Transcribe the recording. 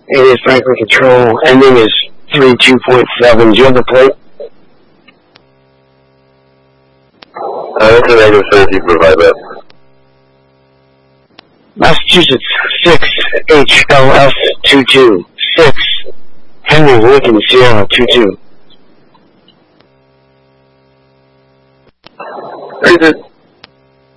It is Franklin Control. Ending is 32.7. Do you have the plate? That's the negative 30, provide that. Massachusetts 6 HLS 22 6 Henry Lincoln Sierra 22. Very good.